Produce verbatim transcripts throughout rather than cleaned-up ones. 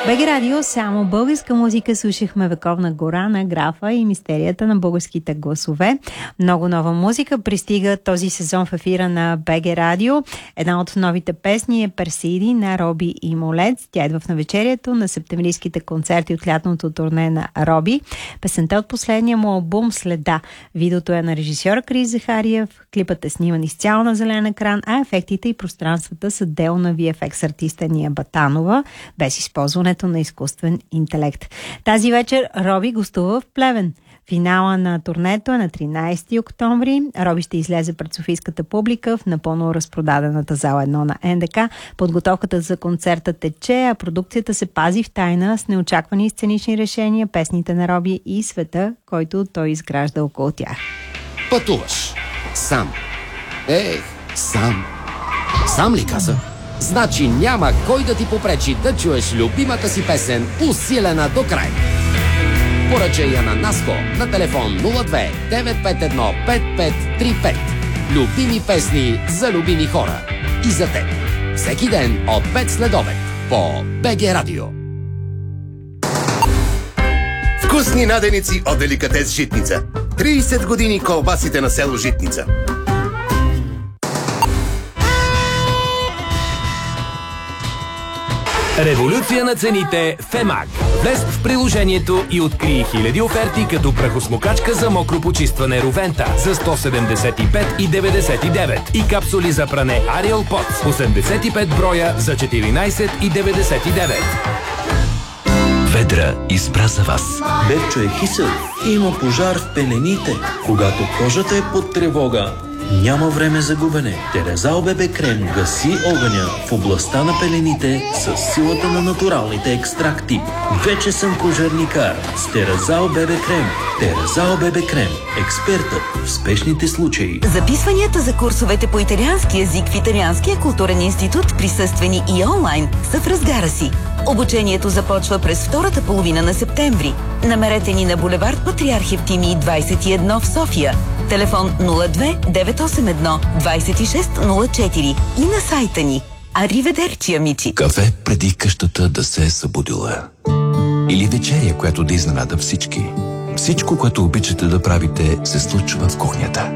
БГ Радио, само българска музика. Слушахме Вековна гора на Графа и Мистерията на българските гласове. Много нова музика пристига този сезон в ефира на БГ Радио. Една от новите песни е Персиди на Роби и Молец. Тя идва в навечерието на септемврийските концерти от лятното турне на Роби. Песента от последния му албум Следа. Видеото е на режисьора Крис Захариев. Клипът е сниман изцяло на зелен екран, а ефектите и пространствата са дело на ви еф екс артиста Ния Батанова, без използването на изкуствен интелект. Тази вечер Роби гостува в Плевен. Финала на турнето е на тринайсети октомври. Роби ще излезе пред софийската публика в напълно разпродадената зала едно на ен де ка. Подготовката за концерта тече, а продукцията се пази в тайна с неочаквани сценични решения, песните на Роби и света, който той изгражда около тях. Пътуваш сам. Ех, сам. Сам ли каза? Значи няма кой да ти попречи да чуеш любимата си песен, усилена до край. Поръчай я на Наско на телефон нула две девет пет едно пет пет три пет. Любими песни за любими хора. И за теб. Всеки ден от пет след обед по БГ Радио. Вкусни наденици от Деликатес Житница. трийсет години колбасите на село Житница. Революция на цените в Емаг. Влез в приложението и открий хиляди оферти като прахосмокачка за мокро почистване Ровента за сто седемдесет и пет и деветдесет и девет и капсули за пране Ариел Потс осемдесет и пет броя за четиринайсет и деветдесет и девет. Ведра избра за вас. Бебчо е кисел. Има пожар в пелените. Когато кожата е под тревога, няма време за губене. Терезал Бебе Крем гаси огъня в областта на пелените с силата на натуралните екстракти. Вече съм пожарникар с Терезал Бебе Крем. Терезал Бебе Крем. Експертът в спешните случаи. Записванията за курсовете по италиански език в Италианския културен институт, присъствени и онлайн, са в разгара си. Обучението започва през втората половина на септември. Намерете ни на булевард Патриарх Евтимий двайсет и едно в София. Телефон нула две девет осем едно двайсет и шест нула четири и на сайта ни. Ариведерчи, амичи! Кафе преди къщата да се е събудила. Или вечеря, която да изненада всички. Всичко, което обичате да правите, се случва в кухнята.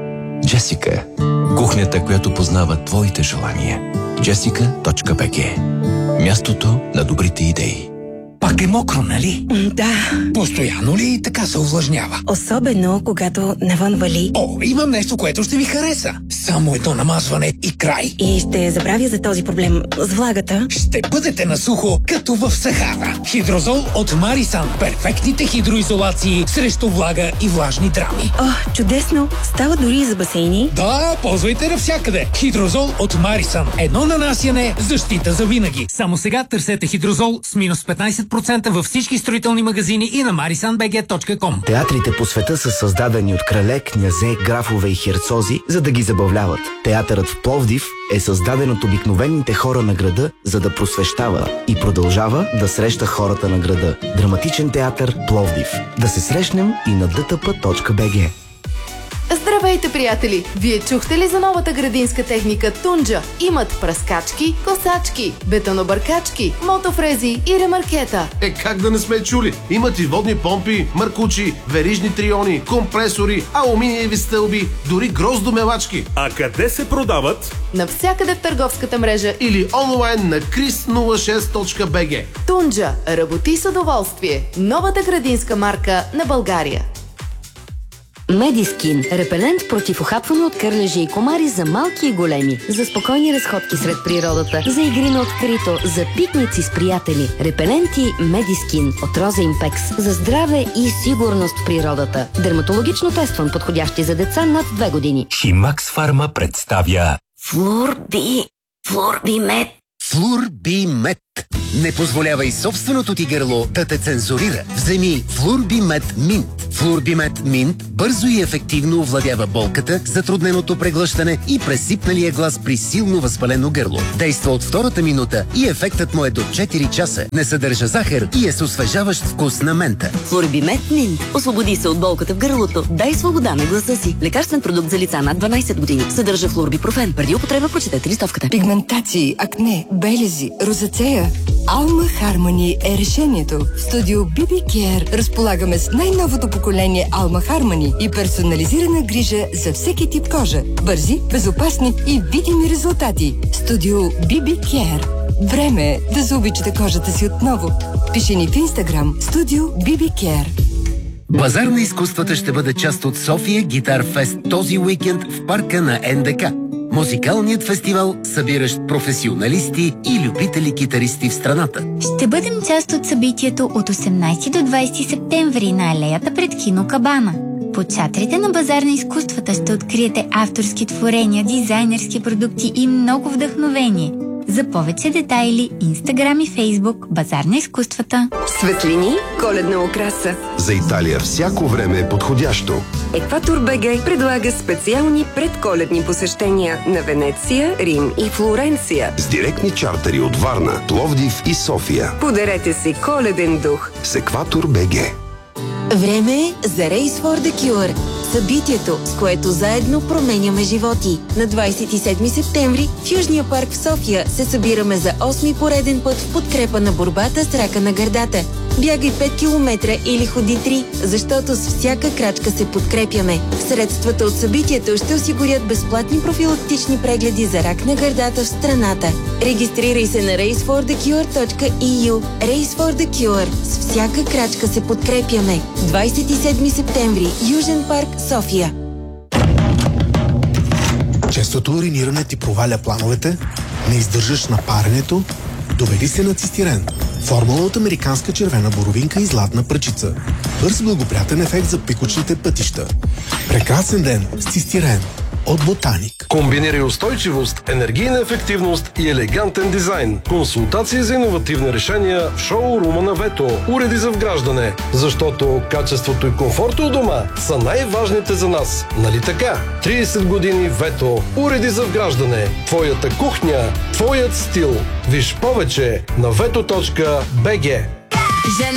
Джесика. Кухнята, която познава твоите желания. джесика точка би джи. Мястото на добрите идеи. Пак е мокро, нали? Да. Постоянно ли така се увлажнява? Особено, когато навън вали. О, имам нещо, което ще ви хареса. Само едно намазване и край. И ще забравя за този проблем с влагата. Ще бъдете на сухо, като в Сахара. Хидрозол от Марисан. Перфектните хидроизолации срещу влага и влажни драми. О, чудесно. Става дори и за басейни. Да, ползвайте навсякъде. Хидрозол от Марисан. Едно нанасяне, защита за винаги. Само сега търсете хидрозол с минус петнайсет процента във всички строителни магазини и на марисан би джи точка ком. Театрите по света са създадени от крале, князе, графове и херцози, за да ги забавляват. Театърът в Пловдив е създаден от обикновените хора на града, за да просвещава и продължава да среща хората на града. Драматичен театър Пловдив. Да се срещнем и на ди ти пи точка би джи. Здравейте, приятели! Вие чухте ли за новата градинска техника Тунджа? Имат пръскачки, косачки, бетонобъркачки, мотофрези и ремаркета. Е, как да не сме чули? Имат и водни помпи, маркучи, верижни триони, компресори, алуминиеви стълби, дори гроздомелачки. А къде се продават? Навсякъде в търговската мрежа или онлайн на крис нула шест точка би джи. Тунджа. Работи с удоволствие. Новата градинска марка на България. Медискин. Репелент против ухапване от кърлежи и комари за малки и големи. За спокойни разходки сред природата. За игри на открито. За пикници с приятели. Репеленти Медискин от Роза Импекс. За здраве и сигурност в природата. Дерматологично тестван, подходящи за деца над две години. Химакс Фарма представя Флурби. Флурби Мед. Флурби Мед. Не позволявай собственото ти гърло да те цензурира. Вземи Флурби Мед Минт. Флурби Мед Минт бързо и ефективно овладява болката, затрудненото преглъщане и пресипналия глас при силно възпалено гърло. Действа от втората минута и ефектът му е до четири часа. Не съдържа захар и е с освежаващ вкус на мента. Флурби Мед Минт. Освободи се от болката в гърлото. Дай свобода на гласа си. Лекарствен продукт за лица над дванайсет години. Съдържа флурбипрофен. Преди употреба прочетете листовката. Пигментации, акне, белези, розацея. Alma Harmony е решението. В студио би би Care разполагаме с най-новото поколение Alma Harmony и персонализирана грижа за всеки тип кожа. Бързи, безопасни и видими резултати. Студио би би Care. Време е да заобичате кожата си отново. Пиши ни в Инстаграм студио би би Care. Базар на изкуствата ще бъде част от София Гитар Фест този уикенд в парка на ен де ка. Музикалният фестивал, събиращ професионалисти и любители китаристи в страната. Ще бъдем част от събитието от осемнайсети до двайсети септември на алеята пред кино Кабана. Под шатрите на Базар на изкуствата ще откриете авторски творения, дизайнерски продукти и много вдъхновение. За повече детайли, Инстаграм и Фейсбук, Базар на изкуствата. Светлини, коледна украса. За Италия всяко време е подходящо. Екватор БГ предлага специални предколедни посещения на Венеция, Рим и Флоренция. С директни чартери от Варна, Пловдив и София. Подарете си коледен дух с Екватор БГ. Време е за Race for the Cure. Събитието, с което заедно променяме животи. На двайсет и седми септември в Южния парк в София се събираме за осми пореден път в подкрепа на борбата с рака на гърдата. Бягай пет километра или ходи три, защото с всяка крачка се подкрепяме. Средствата от събитието ще осигурят безплатни профилактични прегледи за рак на гърдата в страната. Регистрирай се на рейс фор да кюр точка и ю. Race for the Cure. С всяка крачка се подкрепяме. двайсет и седми септември, Южен парк, София. Честото уриниране ти проваля плановете, не издържаш на паренето, доведи се на цистирен. Формула от американска червена боровинка и златна пръчица. Бърз благоприятен ефект за пикочните пътища. Прекрасен ден с цистирен от Ботаник. Комбинирай устойчивост, енергийна ефективност и елегантен дизайн. Консултации за иновативни решения в шоурума на Вето. Уреди за вграждане, защото качеството и комфорта у дома са най-важните за нас. Нали така? трийсет години Вето. Уреди за вграждане. Твоята кухня, твоят стил. Виж повече на вето точка би джи.